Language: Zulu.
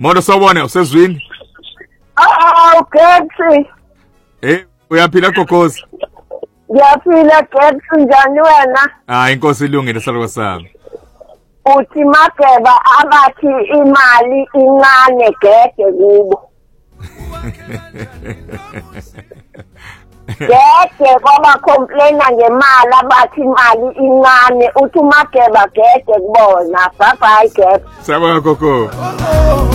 Mondo sawona usezwini? Getsi. Uyaphila Gogosi? Ngiyaphila Getsi, njani wena? Inkosi ilungile salwa sami. Uthi Mageba abathi imali incane gede kubo. Gede kwaba complaina ngemali abathi imali incane uthi Mageba gede kubona. Bye bye Getsi. Sabona Gogo.